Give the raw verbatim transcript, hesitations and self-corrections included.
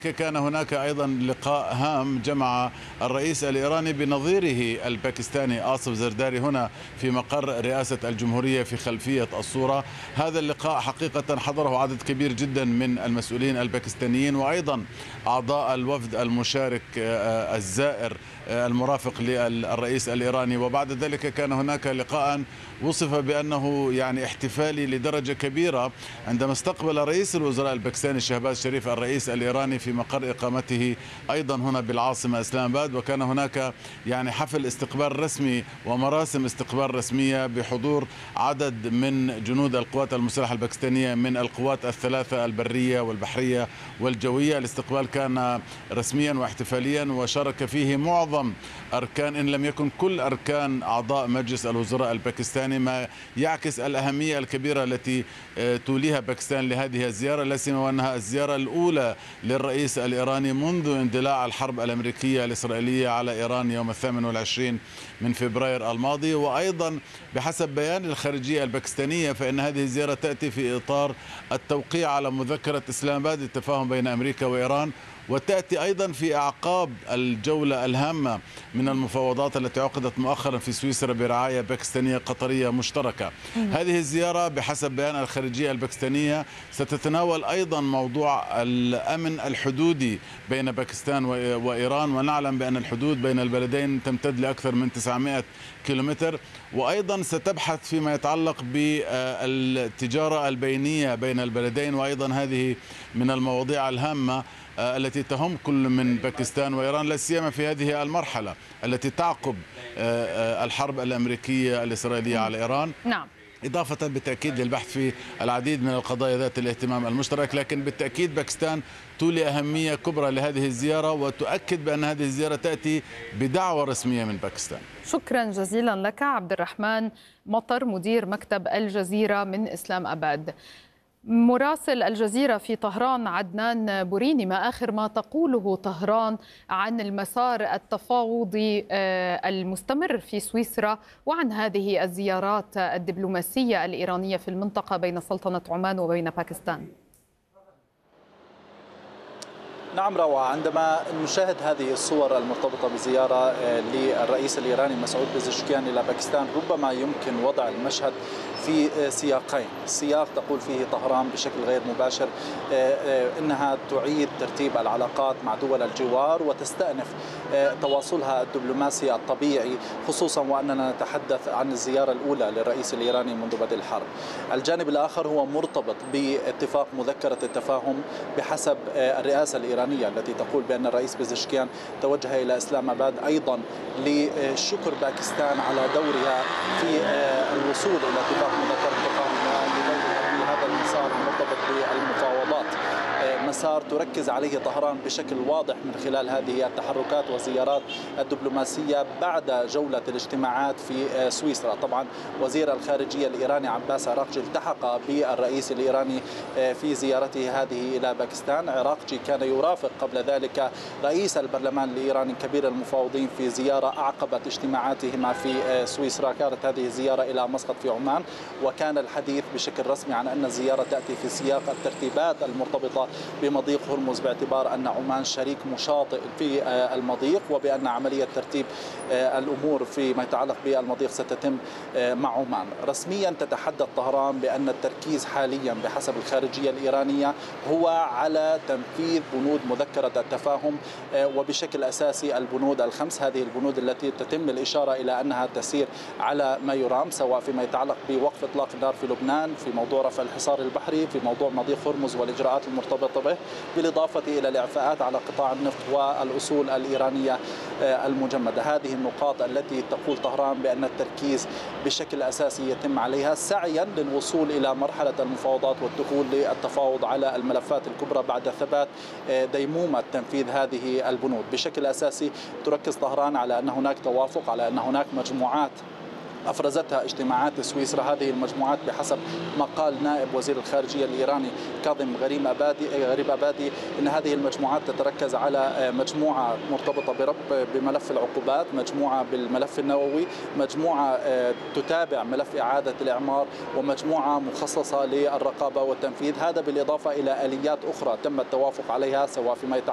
كان هناك أيضا لقاء هام جمع الرئيس الإيراني بنظيره الباكستاني آصف زرداري هنا في مقر رئاسة الجمهورية في خلفية الصورة. هذا اللقاء حقيقة حضره عدد كبير جدا من المسؤولين الباكستانيين وأيضا أعضاء الوفد المشارك الزائر المرافق للرئيس الإيراني، وبعد ذلك كان هناك لقاء وصف بأنه يعني احتفالي لدرجة كبيرة عندما استقبل رئيس الوزراء الباكستاني شهباز شريف الرئيس الإيراني في مقر إقامته أيضا هنا بالعاصمة إسلام آباد، وكان هناك يعني حفل استقبال رسمي ومراسم استقبال رسمية بحضور عدد من جنود القوات المسلحة الباكستانية من القوات الثلاثة البرية والبحرية والجوية. الاستقبال كان رسميا واحتفاليا وشارك فيه معظم أركان إن لم يكن كل أركان أعضاء مجلس الوزراء الباكستاني، ما يعكس الأهمية الكبيرة التي توليها باكستان لهذه الزيارة، لا سيما وأنها الزيارة الأولى للرئيس الإيراني منذ اندلاع الحرب الأمريكية الإسرائيلية على إيران يوم الثامن والعشرين من فبراير الماضي. وأيضا بحسب بيان الخارجية الباكستانية فإن هذه الزيارة تأتي في إطار التوقيع على مذكرة إسلام آباد للتفاهم بين أمريكا وإيران، وتأتي أيضا في أعقاب الجولة الهامة من المفاوضات التي عقدت مؤخرا في سويسرا برعاية باكستانية قطرية مشتركة. هذه الزيارة بحسب بيان الخارجية الباكستانية ستتناول أيضا موضوع الأمن الحدودي بين باكستان وإيران، ونعلم بأن الحدود بين البلدين تمتد لأكثر من تسعمائة كيلومتر، وأيضا ستبحث فيما يتعلق بالتجارة البينية بين البلدين، وأيضا هذه من المواضيع الهامة التي تهم كل من باكستان وإيران، لا سيما في هذه المرحلة التي تعقب الحرب الأمريكية الإسرائيلية على إيران. نعم. إضافة بالتأكيد للبحث في العديد من القضايا ذات الاهتمام المشترك، لكن بالتأكيد باكستان تولي أهمية كبرى لهذه الزيارة وتؤكد بأن هذه الزيارة تأتي بدعوة رسمية من باكستان. شكرا جزيلا لك عبد الرحمن مطر، مدير مكتب الجزيرة من إسلام آباد. مراسل الجزيرة في طهران عدنان بوريني، ما آخر ما تقوله طهران عن المسار التفاوضي المستمر في سويسرا وعن هذه الزيارات الدبلوماسية الإيرانية في المنطقة بين سلطنة عمان وبين باكستان؟ نعم روعة، عندما نشاهد هذه الصور المرتبطة بزيارة للرئيس الإيراني مسعود بزشكيان إلى باكستان ربما يمكن وضع المشهد في سياقين. سياق تقول فيه طهران بشكل غير مباشر إنها تعيد ترتيب العلاقات مع دول الجوار وتستأنف تواصلها الدبلوماسي الطبيعي، خصوصا وأننا نتحدث عن الزيارة الأولى للرئيس الإيراني منذ بدء الحرب. الجانب الآخر هو مرتبط باتفاق مذكرة التفاهم بحسب الرئاسة الإيرانية التي تقول بأن الرئيس بزشكيان توجه إلى إسلام آباد أيضا لشكر باكستان على دورها في الوصول إلى اتفاق مذكرة التفاهم ولدورها في هذا المسار المرتبط بالمفاوضات، مسار تركز عليه طهران بشكل واضح من خلال هذه التحركات والزيارات الدبلوماسية بعد جولة الاجتماعات في سويسرا. طبعا وزير الخارجية الإيراني عباس عراقجي التحق بالرئيس الإيراني في زيارته هذه إلى باكستان. عراقجي كان يرافق قبل ذلك رئيس البرلمان الإيراني كبير المفاوضين في زيارة أعقبت اجتماعاتهما في سويسرا. كانت هذه الزيارة إلى مسقط في عمان، وكان الحديث بشكل رسمي عن أن الزيارة تأتي في سياق الترتيبات المرتبطة بمضيق هرمز، باعتبار أن عمان شريك مشاطئ في المضيق، وبأن عملية ترتيب الأمور فيما يتعلق بالمضيق ستتم مع عمان. رسميا تتحدث طهران بأن التركيز حاليا بحسب الخارجية الإيرانية هو على تنفيذ بنود مذكرة التفاهم، وبشكل أساسي البنود الخمس، هذه البنود التي تتم الإشارة إلى أنها تسير على ما يرام، سواء فيما يتعلق بوقف إطلاق النار في لبنان، في موضوع رفع الحصار البحري، في موضوع مضيق هرمز والإجراءات المرتبطة به، بالإضافة إلى الإعفاءات على قطاع النفط والأصول الإيرانية المجمدة. هذه النقاط التي تقول طهران بأن التركيز بشكل أساسي يتم عليها سعيا للوصول إلى مرحلة المفاوضات والدخول للتفاوض على الملفات الكبرى بعد ثبات ديمومة تنفيذ هذه البنود. بشكل أساسي تركز طهران على أن هناك توافق، على أن هناك مجموعات أفرزتها اجتماعات سويسرا. هذه المجموعات بحسب ما قال نائب وزير الخارجية الإيراني كاظم غريب أبادي غريب أبادي إن هذه المجموعات تتركز على مجموعة مرتبطة برب بملف العقوبات، مجموعة بالملف النووي، مجموعة تتابع ملف إعادة الإعمار، ومجموعة مخصصة للرقابة والتنفيذ. هذا بالإضافة إلى آليات أخرى تم التوافق عليها سواء فيما